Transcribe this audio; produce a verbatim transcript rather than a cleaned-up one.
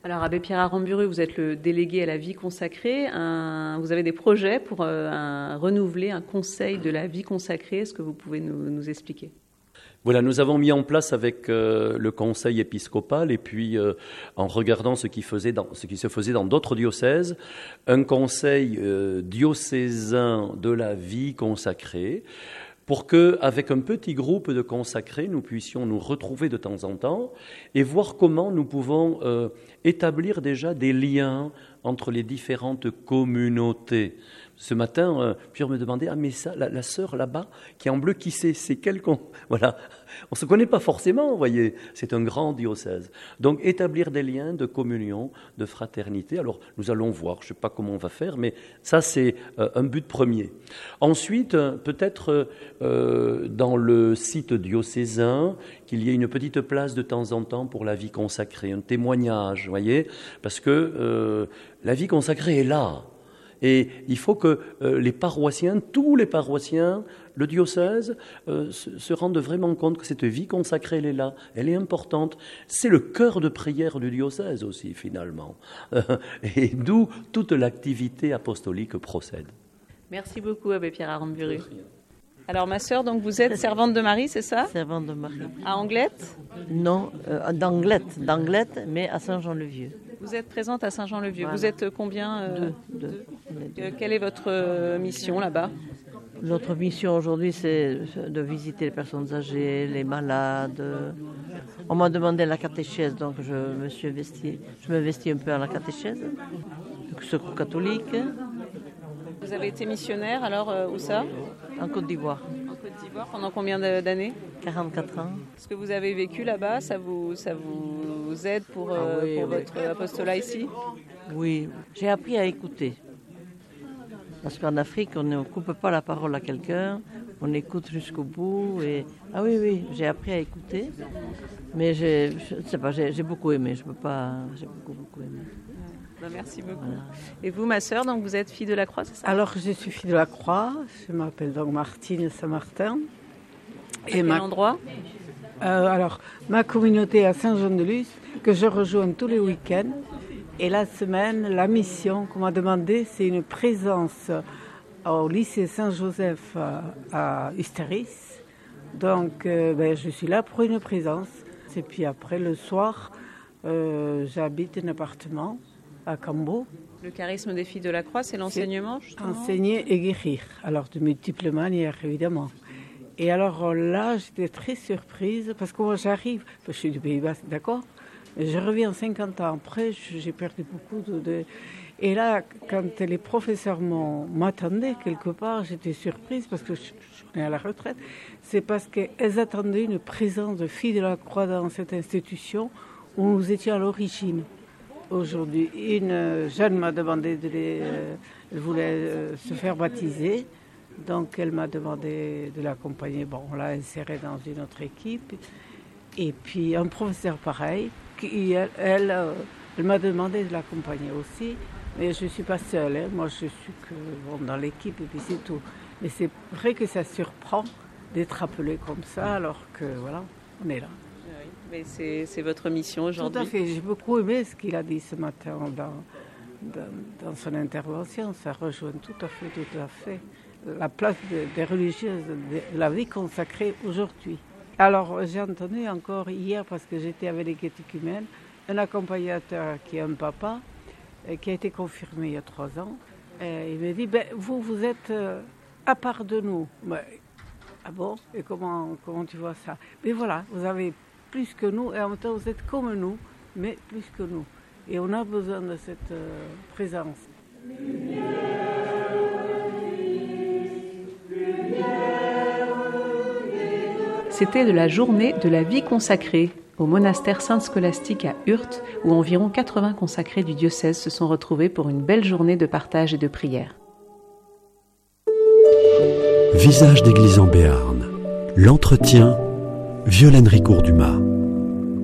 Alors, Abbé Pierre Aramburu, vous êtes le délégué à la vie consacrée. Un, vous avez des projets pour euh, un, renouveler un conseil de la vie consacrée. Est-ce que vous pouvez nous, nous expliquer ? Voilà, nous avons mis en place avec euh, le conseil épiscopal et puis euh, en regardant ce qui, faisait dans, ce qui se faisait dans d'autres diocèses, un conseil euh, diocésain de la vie consacrée pour qu'avec un petit groupe de consacrés, nous puissions nous retrouver de temps en temps et voir comment nous pouvons euh, établir déjà des liens entre les différentes communautés. Ce matin, euh, Pierre me demandait, ah mais ça, la, la sœur là-bas, qui est en bleu, qui c'est ? C'est quel con ? Voilà, on ne se connaît pas forcément, vous voyez, c'est un grand diocèse. Donc établir des liens de communion, de fraternité. Alors nous allons voir, je ne sais pas comment on va faire, mais ça c'est euh, un but premier. Ensuite, euh, peut-être euh, dans le site diocésain, qu'il y ait une petite place de temps en temps pour la vie consacrée, un témoignage, vous voyez, parce que euh, la vie consacrée est là. Et il faut que euh, les paroissiens, tous les paroissiens, le diocèse, euh, se, se rendent vraiment compte que cette vie consacrée, elle est là, elle est importante. C'est le cœur de prière du diocèse aussi, finalement. Et d'où toute l'activité apostolique procède. Merci beaucoup, Abbé Pierre Aramburu. Alors, ma sœur, donc vous êtes servante de Marie, c'est ça ? Servante de Marie. À Anglette ? Non, euh, d'Anglette, d'Anglette, mais à Saint-Jean-le-Vieux. Vous êtes présente à Saint-Jean-le-Vieux. Voilà. Vous êtes combien euh, Deux. deux. Euh, Quelle est votre euh, mission là-bas ? Notre mission aujourd'hui, c'est de visiter les personnes âgées, les malades. On m'a demandé la catéchèse, donc je me suis investie, je m'investis un peu à la catéchèse. Le Secours catholique. Vous avez été missionnaire, alors euh, où ça ? En Côte d'Ivoire. En Côte d'Ivoire, pendant combien d'années ? quarante-quatre ans. Ce que vous avez vécu là-bas, ça vous, ça vous aide pour, euh, ah oui, pour oui. votre apostolat ici ? Oui, j'ai appris à écouter. Parce qu'en Afrique, on ne coupe pas la parole à quelqu'un, on écoute jusqu'au bout. Et... Ah oui, oui, j'ai appris à écouter. Mais j'ai, je ne sais pas, j'ai, j'ai beaucoup aimé, je peux pas, j'ai beaucoup, beaucoup aimé. Ben, merci beaucoup. Voilà. Et vous, ma sœur, donc vous êtes fille de la Croix, c'est ça ? Alors, je suis fille de la Croix, je m'appelle donc Martine Saint-Martin. Et quel ma... endroit ? euh, Alors, ma communauté à Saint-Jean-de-Luz, que je rejoins tous les week-ends. Et la semaine, la mission qu'on m'a demandé, c'est une présence au lycée Saint-Joseph à Ustéris. Donc, euh, ben, je suis là pour une présence. Et puis après, le soir, euh, j'habite un appartement à Cambo. Le charisme des filles de la Croix, c'est l'enseignement, c'est justement ? Enseigner et guérir, alors de multiples manières, évidemment. Et alors là, j'étais très surprise, parce que moi j'arrive, je suis du Pays Basque, d'accord ? Je reviens cinquante ans après, j'ai perdu beaucoup de... de... Et là, quand les professeurs m'ont, m'attendaient quelque part, j'étais surprise, parce que je, je venais à la retraite. C'est parce qu'elles attendaient une présence de filles de la Croix dans cette institution où nous étions à l'origine. Aujourd'hui, une jeune m'a demandé de les... Euh, elle voulait euh, se faire baptiser, donc elle m'a demandé de l'accompagner. Bon, on l'a insérée dans une autre équipe. Et puis un professeur pareil, qui, elle, elle, euh, elle m'a demandé de l'accompagner aussi. Mais je ne suis pas seule, hein. Moi je suis que bon, dans l'équipe et puis c'est tout. Mais c'est vrai que ça surprend d'être appelé comme ça alors que voilà, on est là. Oui, mais c'est, c'est votre mission aujourd'hui. Tout à fait, j'ai beaucoup aimé ce qu'il a dit ce matin dans, dans, dans son intervention. Ça rejoint tout à fait, tout à fait la place de, des religieuses, de la vie consacrée aujourd'hui. Alors j'ai entendu encore hier, parce que j'étais avec les catéchumènes, un accompagnateur qui est un papa, qui a été confirmé il y a trois ans. Et il me dit, ben, vous, vous êtes euh, à part de nous. Ben, ah bon ? Et comment, comment tu vois ça ? Mais voilà, vous avez plus que nous, et en même temps, vous êtes comme nous, mais plus que nous. Et on a besoin de cette euh, présence. C'était de la journée de la vie consacrée au monastère Sainte-Scolastique à Urte, où environ quatre-vingts consacrés du diocèse se sont retrouvés pour une belle journée de partage et de prière. Visage d'église en Béarn. L'entretien, Violaine Ricourt-Dumas.